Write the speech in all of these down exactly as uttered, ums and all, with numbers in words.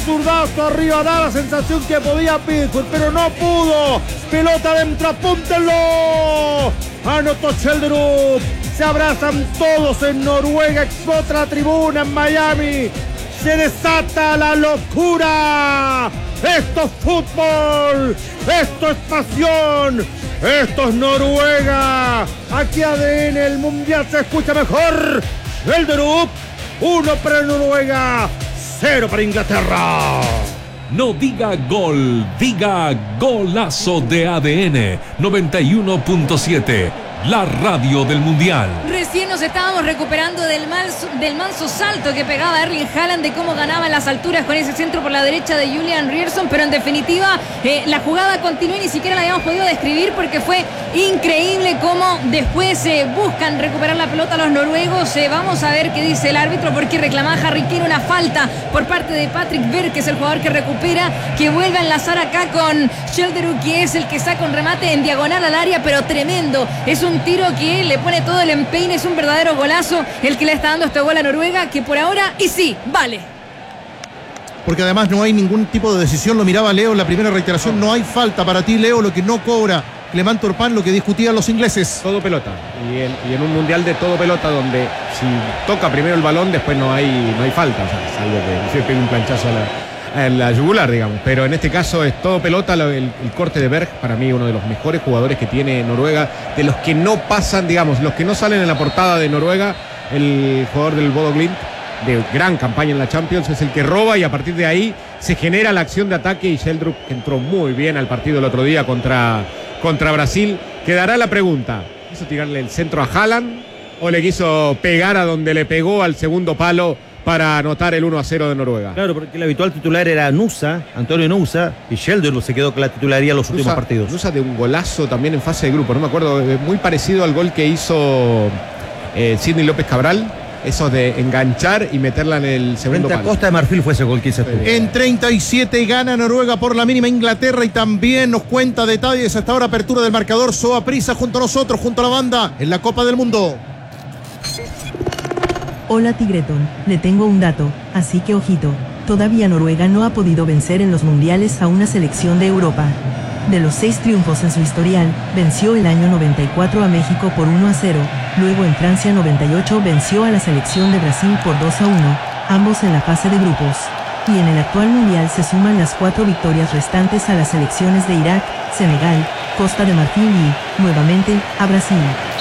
zurdazo arriba, da la sensación que podía Pittsburgh, pero no pudo. Pelota adentro, apúntenlo. Anotó Schjelderup. Se abrazan todos en Noruega, otra tribuna en Miami. Se desata la locura. Esto es fútbol. Esto es pasión. Esto es Noruega. Aquí A D N, el mundial se escucha mejor. Schjelderup, uno para Noruega, cero para Inglaterra. No diga gol, diga golazo de A D N noventa y uno punto siete. La radio del mundial. Recién nos estábamos recuperando del, mal, del manso salto que pegaba Erling Haaland, de cómo ganaba en las alturas con ese centro por la derecha de Julian Ryerson, pero en definitiva eh, la jugada continuó y ni siquiera la habíamos podido describir porque fue increíble cómo después eh, buscan recuperar la pelota los noruegos. Eh, vamos a ver qué dice el árbitro, porque reclamaba Harry Kane una falta por parte de Patrick Berg, que es el jugador que recupera, que vuelve a enlazar acá con Schjelderup, que es el que saca un remate en diagonal al área, pero tremendo. Es un un tiro que le pone todo el empeine, es un verdadero golazo el que le está dando este gol a Noruega, que por ahora, y sí, vale. Porque además no hay ningún tipo de decisión, lo miraba Leo en la primera reiteración, no hay falta para ti, Leo, lo que no cobra Clement Turpin, lo que discutían los ingleses. Todo pelota, y en, y en un mundial de todo pelota donde si toca primero el balón, después no hay, no hay falta, o sea, salvo que se pegue un planchazo a la... en la yugular, digamos, pero en este caso es todo pelota. El, el corte de Berg, para mí uno de los mejores jugadores que tiene Noruega, de los que no pasan, digamos, los que no salen en la portada de Noruega. El jugador del Bodo Glimt, de gran campaña en la Champions, es el que roba y a partir de ahí se genera la acción de ataque, y Schjelderup, que entró muy bien al partido el otro día contra, contra Brasil. Quedará la pregunta, ¿quiso tirarle el centro a Haaland o le quiso pegar a donde le pegó al segundo palo para anotar el uno a cero de Noruega? Claro, porque el habitual titular era Nusa, Antonio Nusa, y Schjelderup se quedó con la titularidad los últimos Nusa, partidos. Nusa de un golazo también en fase de grupo, no me acuerdo, muy parecido al gol que hizo eh, Sidney López Cabral, eso de enganchar y meterla en el segundo Frente a palo. Costa de Marfil fue ese gol que hizo. Sí. En treinta y siete gana Noruega por la mínima Inglaterra, y también nos cuenta detalles hasta ahora, apertura del marcador Soa Prisa junto a nosotros, junto a la banda en la Copa del Mundo. Hola Tigretón, le tengo un dato, así que ojito, todavía Noruega no ha podido vencer en los mundiales a una selección de Europa. De los seis triunfos en su historial, venció el año noventa y cuatro a México por uno a cero, luego en Francia noventa y ocho venció a la selección de Brasil por dos a uno, ambos en la fase de grupos. Y en el actual mundial se suman las cuatro victorias restantes a las selecciones de Irak, Senegal, Costa de Marfil y, nuevamente, a Brasil.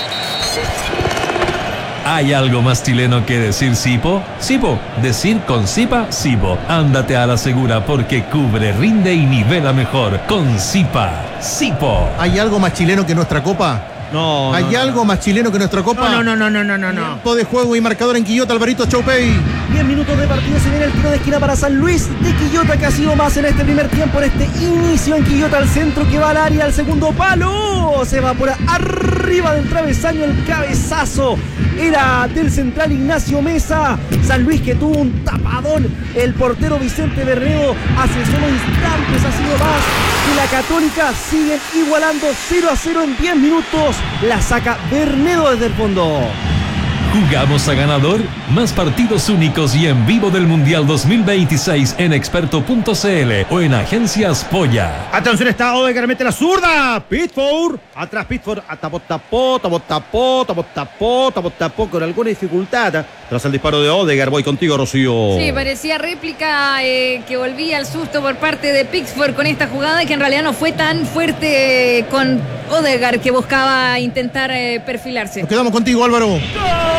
¿Hay algo más chileno que decir Sipo? Sipo, decir con Sipa, Sipo. Ándate a la segura porque cubre, rinde y nivela mejor con Sipa, Sipo. ¿Hay algo más chileno que nuestra Copa? No. ¿Hay no, algo no. más chileno que nuestra Copa? No, no, no, no, no, no, no. Tiempo de juego y marcador en Quillota, Alvarito Choupey. diez minutos de partido, se viene el tiro de esquina para San Luis de Quillota, que ha sido más en este primer tiempo, en este inicio en Quillota, al centro que va al área, al segundo palo, se va por arriba del travesaño, el cabezazo era del central Ignacio Mesa. San Luis, que tuvo un tapadón el portero Vicente Bernedo hace solo instantes, ha sido más, y la Católica siguen igualando cero a cero en diez minutos, la saca Bernedo desde el fondo. ¿Jugamos a ganador? Más partidos únicos y en vivo del Mundial dos mil veintiséis en experto punto c l o en Agencias Polla. Atención, está Odegaard, mete la zurda. Pickford, atrás Pickford, tapó, tapó, tapó, tapó, tapó, tapó, tapó, tapó, con alguna dificultad. Tras el disparo de Odegaard, voy contigo, Rocío. Sí, parecía réplica eh, que volvía al susto por parte de Pickford con esta jugada, que en realidad no fue tan fuerte eh, con Odegaard, que buscaba intentar eh, perfilarse. Nos quedamos contigo, Álvaro. ¡Gol!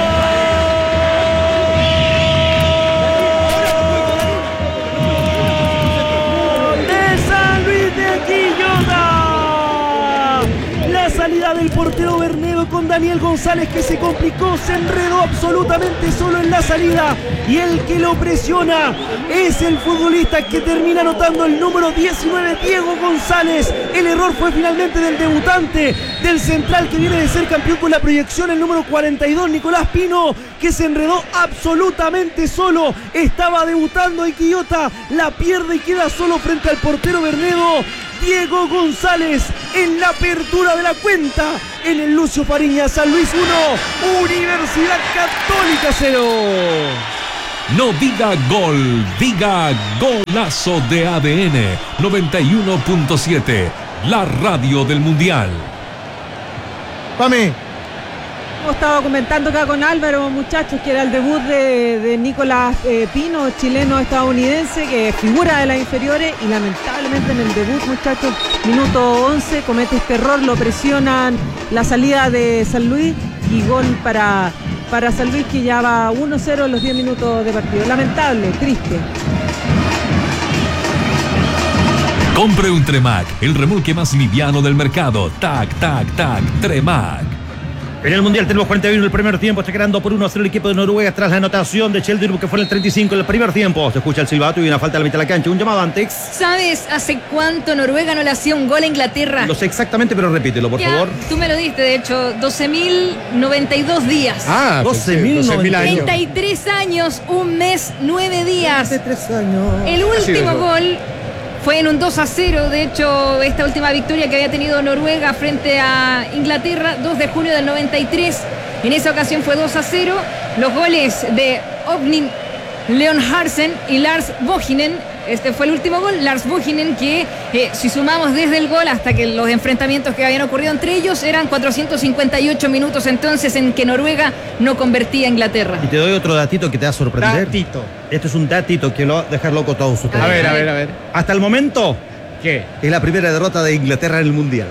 Salida del portero Bernedo con Daniel González, que se complicó, se enredó absolutamente solo en la salida, y el que lo presiona es el futbolista que termina anotando el número diecinueve, Diego González. El error fue finalmente del debutante, del central que viene de ser campeón con la proyección, el número cuarenta y dos, Nicolás Pino, que se enredó absolutamente solo. Estaba debutando en Quillota, la pierde y queda solo frente al portero Bernedo. Diego González en la apertura de la cuenta en el Lucio Fariña. San Luis uno, Universidad Católica cero. No diga gol, diga golazo de A D N noventa y uno punto siete, la radio del Mundial. Pame. Hemos estado comentando acá con Álvaro, muchachos, que era el debut de, de Nicolás eh, Pino, chileno-estadounidense, que figura de las inferiores, y lamentablemente en el debut, muchachos, minuto once, comete este error, lo presionan la salida de San Luis y gol para, para San Luis, que ya va uno cero en los diez minutos de partido. Lamentable, triste. Compre un Tremac, el remolque más liviano del mercado. Tac, tac, tac, Tremac. En el Mundial tenemos cuarenta y uno en el primer tiempo, está ganando por uno a cero el equipo de Noruega tras la anotación de Kjeldrup, que fue en el treinta y cinco en el primer tiempo. Se escucha el silbato y una falta a la mitad de la cancha. Un llamado antes. ¿Sabes hace cuánto Noruega no le hacía un gol a Inglaterra? Lo sé exactamente, pero repítelo, por ya, favor. Tú me lo diste, de hecho, doce mil noventa y dos días. Ah, doce mil años. treinta y tres años, un mes, nueve días. treinta y tres años. El último gol fue en un dos a cero, de hecho, esta última victoria que había tenido Noruega frente a Inglaterra, dos de junio del noventa y tres. En esa ocasión fue dos a cero. Los goles de Ognin Leonhardsen y Lars Bohinen. Este fue el último gol. Lars Bohinen, que eh, si sumamos desde el gol hasta que los enfrentamientos que habían ocurrido entre ellos, eran cuatrocientos cincuenta y ocho minutos entonces en que Noruega no convertía a Inglaterra. Y te doy otro datito que te va a sorprender. Datito. Esto es un datito que lo va a dejar loco a todos ustedes. A ver, a ver, a ver. Hasta el momento, ¿Qué? es la primera derrota de Inglaterra en el Mundial.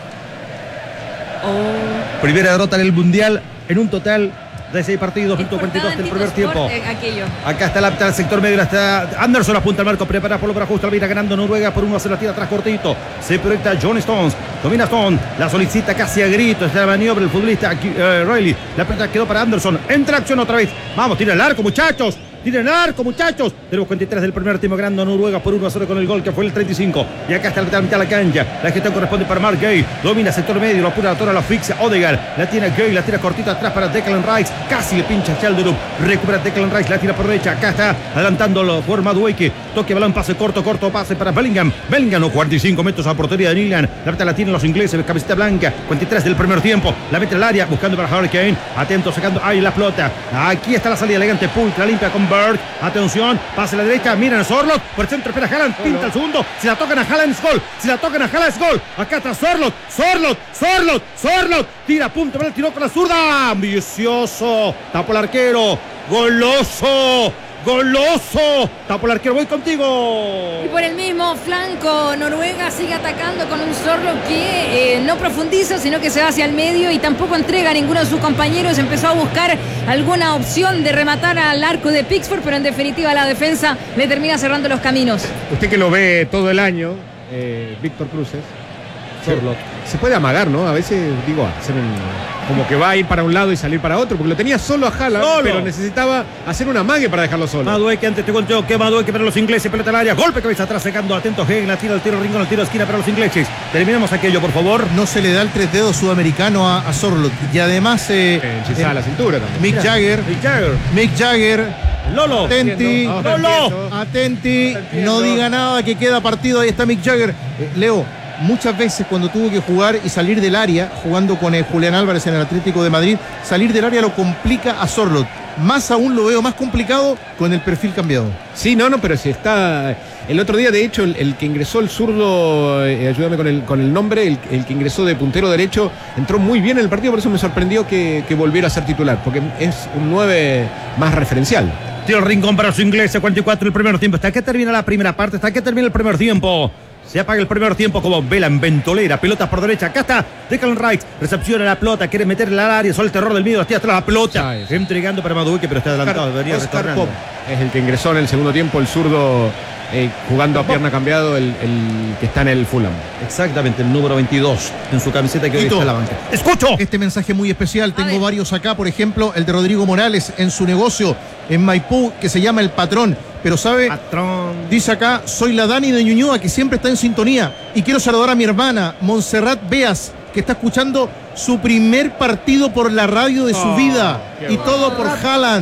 Oh. Primera derrota en el Mundial en un total de seis partidos, punto cuarenta y dos del primer tiempo. Sport, eh, aquello. Acá está el, el sector medio, está Anderson, apunta al marco, prepara por lo para justo, Alvira ganando Noruega por uno a cero, la tira atrás cortito. Se proyecta John Stones, domina Stone, la solicita casi a grito, está la maniobra el futbolista uh, Riley. La pelota quedó para Anderson, entra acción otra vez. Vamos, tira el arco, muchachos. Tienen arco, muchachos. Tenemos cuarenta y tres del primer tiempo, ganando Noruega por uno a cero con el gol que fue el treinta y cinco. Y acá está la mitad de la cancha. La gestión corresponde para Mark Gay. Domina sector medio, lo apura la torre, la asfixia Odegaard. La tiene Gay, la tira cortita atrás para Declan Rice. Casi le pincha Kjeldrup. Recupera Declan Rice, la tira por derecha. Acá está adelantándolo por Madueke. Toque balón, pase corto, corto pase para Bellingham. Bellingham, no, cuarenta y cinco metros a la portería de Nilan. La pelota la tienen los ingleses, camiseta blanca. cuarenta y tres del primer tiempo. La mete al área, buscando para Harry Kane. Atento, sacando ahí la pelota. Aquí está la salida elegante. Pulcra, limpia con Bird. Atención. Pase a la derecha, miren a Sorloth, por el centro espera Haaland, pinta el segundo, si la tocan a Haaland es gol, si la tocan a Haaland es gol, acá está Sorloth, Sorloth, Sorloth, Sorloth, tira a punto, el tiró con la zurda, ambicioso, tapó el arquero, goloso, goloso, tapó el arquero, voy contigo. Y por el mismo flanco, Noruega sigue atacando con un Sorloth que eh, no profundiza, sino que se va hacia el medio y tampoco entrega a ninguno de sus compañeros. Empezó a buscar alguna opción de rematar al arco de Pickford, pero en definitiva la defensa le termina cerrando los caminos. Usted que lo ve todo el año, eh, Víctor Cruces, Sorloth, se puede amagar, ¿no? A veces, digo, hacer un, como que va a ir para un lado y salir para otro, porque lo tenía solo a Haaland, Solo. pero necesitaba hacer un amague para dejarlo solo. Madueke antes te golpeó, que Madueke para los ingleses, pelota al área, golpe cabeza atrás, secando, atento Hegen, la tira al tiro rincón, el tiro de esquina para los ingleses. Terminamos aquello, por favor. No se le da el tres dedos sudamericano a, a Sorloth. Y además eh, Eh, Enchizada eh, la cintura también. Mick Jagger, Mick Jagger, Mick Jagger, Lolo, atenti, No, no Lolo. entiendo. atenti, No entiendo. no diga nada que queda partido, ahí está Mick Jagger. Eh, Leo, muchas veces cuando tuvo que jugar y salir del área, jugando con eh, Julián Álvarez en el Atlético de Madrid, salir del área lo complica a Sorloth. Más aún lo veo más complicado con el perfil cambiado. Sí, no, no, pero si está... El otro día, de hecho, el, el que ingresó, el zurdo, eh, ayúdame con el, con el nombre, el, el que ingresó de puntero derecho, entró muy bien en el partido, por eso me sorprendió que, que volviera a ser titular, porque es un nueve más referencial. Tiro rincón para los ingleses, cuarenta y cuatro el primer tiempo. Hasta que termina la primera parte, hasta que termina el primer tiempo. Se apaga el primer tiempo como vela en ventolera. Pelotas por derecha. Acá está Declan Rice. Recepciona la pelota. Quiere meterla al área. Solo el terror del miedo. Hasta atrás la pelota. Ya es. Entregando para Madueke, pero está adelantado. Debería Oscar retornando. Pop es el que ingresó en el segundo tiempo, el zurdo eh, jugando a pierna cambiado, el, el que está en el Fulham. Exactamente, el número veintidós en su camiseta que hoy Tito. está en la banca. ¡Escucho! Este mensaje muy especial, tengo ver. varios acá, por ejemplo, el de Rodrigo Morales en su negocio en Maipú, que se llama El Patrón. Pero sabe, Patrón. dice acá, soy la Dani de Ñuñoa, que siempre está en sintonía. Y quiero saludar a mi hermana, Montserrat Beas, que está escuchando su primer partido por la radio de su Oh, vida. qué Y bueno. todo por Haaland.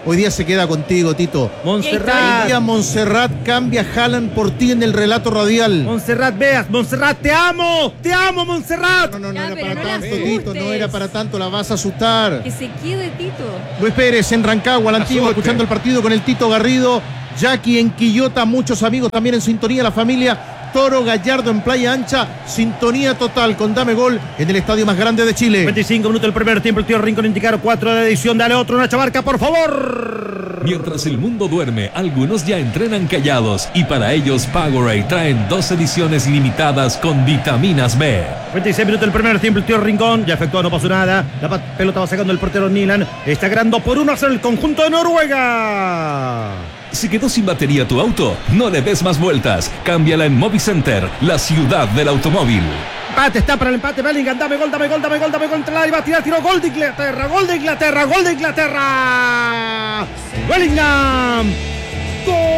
Hoy día se queda contigo, Tito. Montserrat. Hoy día Montserrat cambia a Haaland por ti en el relato radial. Montserrat, veas, Montserrat, te amo, te amo, Montserrat. No, no, no Ya, era pero para no la tanto, Tito, no era para tanto, la vas a asustar. Que se quede Tito. Luis Pérez en Rancagua, la antigua, Asuste. escuchando el partido con el Tito Garrido. Jackie en Quillota, muchos amigos también en sintonía, la familia Toro Gallardo en Playa Ancha, sintonía total con Dame Gol en el estadio más grande de Chile. veinticinco minutos del primer tiempo, el tío Rincón indicaron cuatro de edición, dale otro, Nacho Barca, por favor. Mientras el mundo duerme, algunos ya entrenan callados y para ellos Powerade traen dos ediciones limitadas con vitaminas B. veintiséis minutos del primer tiempo, el tío Rincón ya efectuó, no pasó nada, la pelota va sacando el portero Nilan, está ganando por uno a cero el conjunto de Noruega. Si quedó sin batería tu auto, no le des más vueltas. Cámbiala en Movicenter, la ciudad del automóvil. Empate, está para el empate, Bellingham, dame gol, dame gol, dame gol, dame gol, entra la, va a tirar, tiró, gol de Inglaterra, gol de Inglaterra, gol de Inglaterra. Bellingham. Gol.